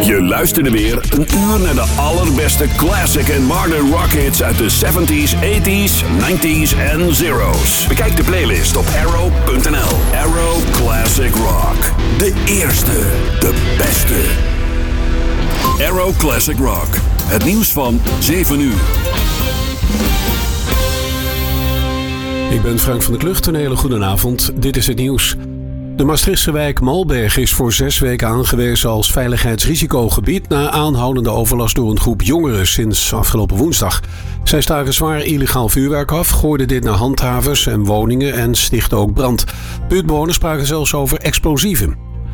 Je luisterde weer een uur naar de allerbeste classic en modern rock hits uit de 70s, 80s, 90s en zeros. Bekijk de playlist op arrow.nl. Arrow Classic Rock. De eerste, de beste. Arrow Classic Rock. Het nieuws van 7 uur. Ik ben Frank van der Klucht. Een hele goede avond. Dit is het nieuws. De Maastrichtse wijk Malberg is voor 6 weken aangewezen als veiligheidsrisicogebied na aanhoudende overlast door een groep jongeren sinds afgelopen woensdag. Zij staken zwaar illegaal vuurwerk af, gooiden dit naar handhavers en woningen en stichtten ook brand. Buurtbewoners spraken zelfs over explosieven.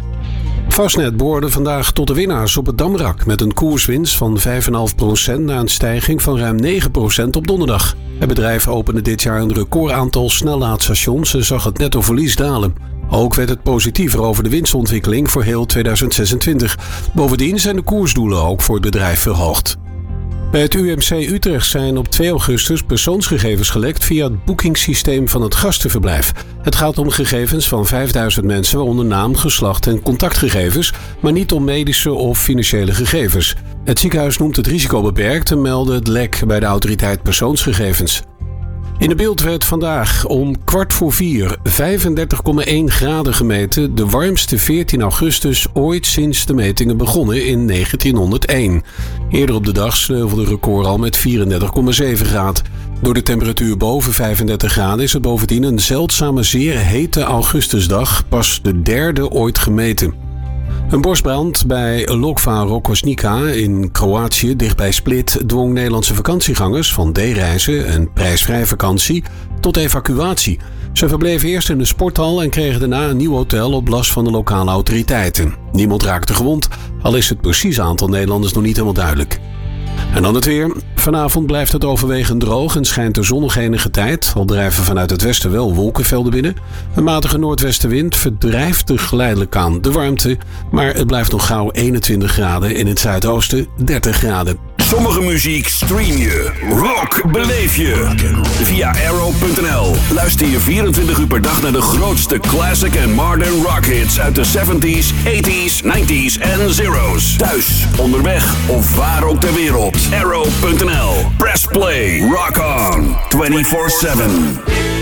Fastnet behoorde vandaag tot de winnaars op het Damrak met een koerswinst van 5,5% na een stijging van ruim 9% op donderdag. Het bedrijf opende dit jaar een recordaantal snellaadstations en zag het netto verlies dalen. Ook werd het positiever over de winstontwikkeling voor heel 2026. Bovendien zijn de koersdoelen ook voor het bedrijf verhoogd. Bij het UMC Utrecht zijn op 2 augustus persoonsgegevens gelekt via het boekingssysteem van het gastenverblijf. Het gaat om gegevens van 5000 mensen, waaronder naam, geslacht en contactgegevens, maar niet om medische of financiële gegevens. Het ziekenhuis noemt het risico beperkt en meldde het lek bij de autoriteit persoonsgegevens. In de Beeld werd vandaag om 3:15 35,1 graden gemeten, de warmste 14 augustus ooit sinds de metingen begonnen in 1901. Eerder op de dag sneuvelde het record al met 34,7 graden. Door de temperatuur boven 35 graden is het bovendien een zeldzame zeer hete augustusdag, pas de 3e ooit gemeten. Een bosbrand bij Lokva Rokosnica in Kroatië, dichtbij Split, dwong Nederlandse vakantiegangers van D-reizen en prijsvrij vakantie tot evacuatie. Ze verbleven eerst in een sporthal en kregen daarna een nieuw hotel op last van de lokale autoriteiten. Niemand raakte gewond, al is het precieze aantal Nederlanders nog niet helemaal duidelijk. En dan het weer. Vanavond blijft het overwegend droog en schijnt de zon nog enige tijd. Al drijven vanuit het westen wel wolkenvelden binnen. Een matige noordwestenwind verdrijft er geleidelijk aan de warmte. Maar het blijft nog gauw 21 graden. In het zuidoosten 30 graden. Sommige muziek stream je. Rock beleef je. Via arrow.nl. Luister je 24 uur per dag naar de grootste classic en modern rock hits uit de 70s, 80s, 90s en zeros. Thuis, onderweg of waar ook ter wereld. Arrow.nl. Press play. Rock on. 24/7.